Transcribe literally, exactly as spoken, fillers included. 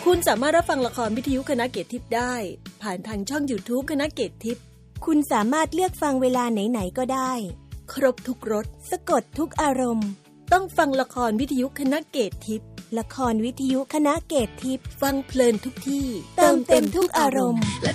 คุณสามารถรับฟังละครวิทยุคณะเกตทิพย์ได้ผ่านทางช่อง YouTube คณะเกตทิพย์คุณสามารถเลือกฟังเวลาไหนๆก็ได้ครบทุกรสสะกดทุกอารมณ์ต้องฟังละครวิทยุคณะเกตทิพย์ละครวิทยุคณะเกตทิพย์ฟังเพลินทุกที่เติมเต็มทุกอารมณ์